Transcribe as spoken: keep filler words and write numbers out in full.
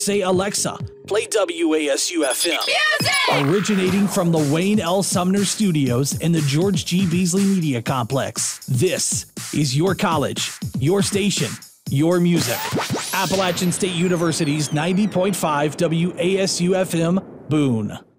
Say, Alexa, play W A S U F M. Music! Originating from the Wayne L. Sumner Studios in the George G. Beasley Media Complex. This is your college, your station, your music. Appalachian State University's ninety point five W A S U F M, Boone.